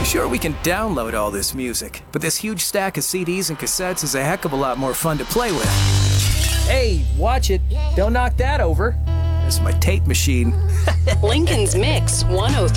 Sure, we can download all this music, but this huge stack of CDs and cassettes is a heck of a lot more fun to play with. Hey, watch it. Don't knock that over. It's my tape machine. Lincoln's Mix 103.